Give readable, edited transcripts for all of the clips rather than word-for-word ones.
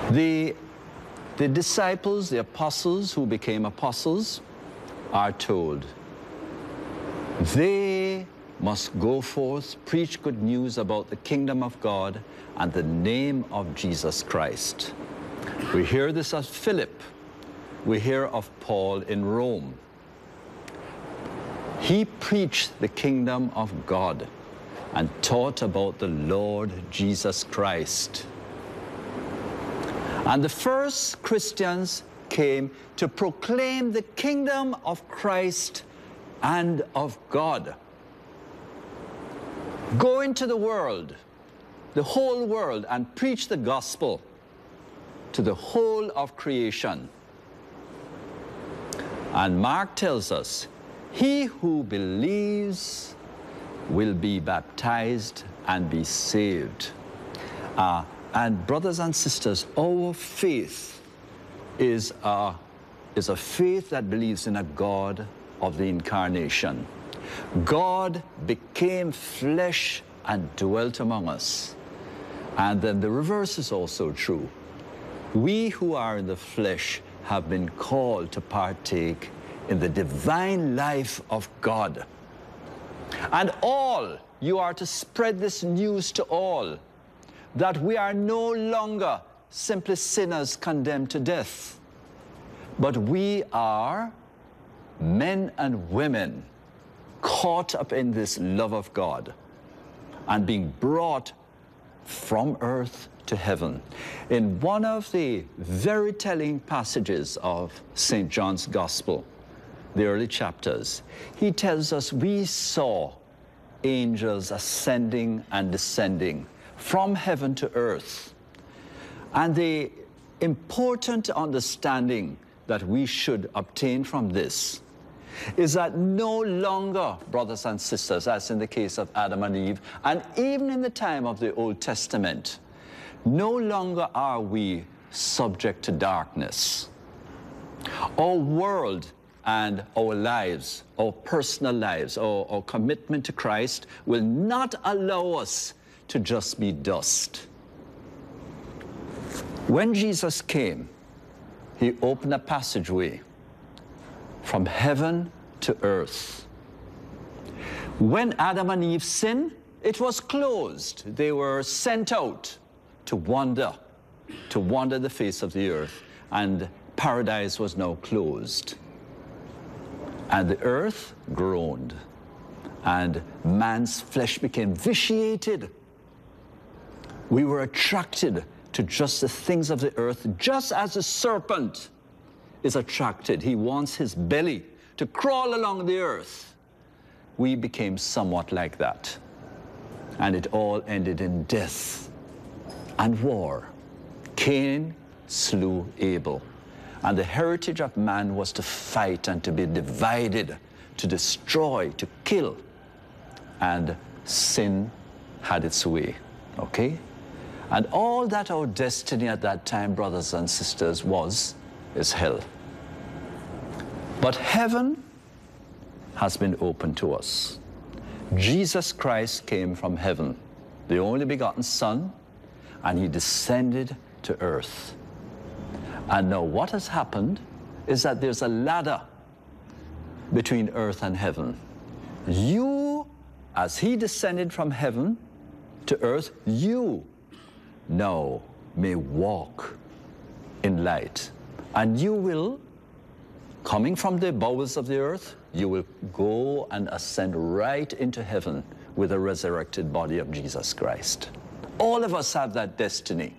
The disciples, the apostles who became apostles, are told they must go forth, preach good news about the kingdom of God and the name of Jesus Christ. We hear this of Philip. We hear of Paul in Rome. He preached the kingdom of God and taught about the Lord Jesus Christ. And the first Christians came to proclaim the kingdom of Christ and of God. Go into the world, the whole world, and preach the gospel to the whole of creation. And Mark tells us, he who believes will be baptized and be saved. And brothers and sisters, our faith is a faith that believes in a God of the incarnation. God became flesh and dwelt among us. And then the reverse is also true. We who are in the flesh have been called to partake in the divine life of God. And all, you are to spread this news to all, that we are no longer simply sinners condemned to death, but we are men and women caught up in this love of God and being brought from earth to heaven. In one of the very telling passages of St. John's Gospel, the early chapters, he tells us we saw angels ascending and descending from heaven to earth. And the important understanding that we should obtain from this is that no longer, brothers and sisters, as in the case of Adam and Eve, and even in the time of the Old Testament, no longer are we subject to darkness. Our world and our lives, our personal lives, our commitment to Christ will not allow us to just be dust. When Jesus came, he opened a passageway from heaven to earth. When Adam and Eve sinned, it was closed. They were sent out to wander the face of the earth, and paradise was now closed. And the earth groaned, and man's flesh became vitiated. We were attracted to just the things of the earth, just as a serpent is attracted. He wants his belly to crawl along the earth. We became somewhat like that. And it all ended in death and war. Cain slew Abel. And the heritage of man was to fight and to be divided, to destroy, to kill. And sin had its way, okay? And all that our destiny at that time, brothers and sisters, is hell. But heaven has been opened to us. Jesus Christ came from heaven, the only begotten Son, and he descended to earth. And now what has happened is that there's a ladder between earth and heaven. You, as he descended from heaven to earth, you now may walk in light. And you will, coming from the bowels of the earth, you will go and ascend right into heaven with the resurrected body of Jesus Christ. All of us have that destiny.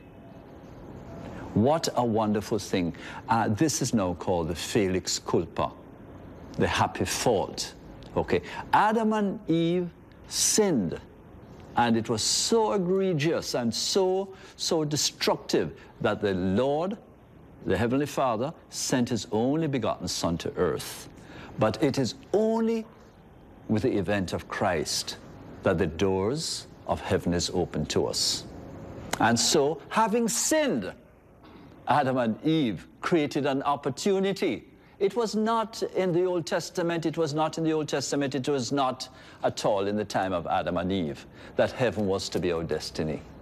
What a wonderful thing. This is now called the Felix Culpa, the happy fault. Okay, Adam and Eve sinned, and it was so egregious and so destructive that the Lord, the Heavenly Father, sent his only begotten Son to earth. But it is only with the event of Christ that the doors of heaven is open to us. And so, having sinned, Adam and Eve created an opportunity. It was not in the Old Testament, it was not in the Old Testament, it was not at all in the time of Adam and Eve that heaven was to be our destiny.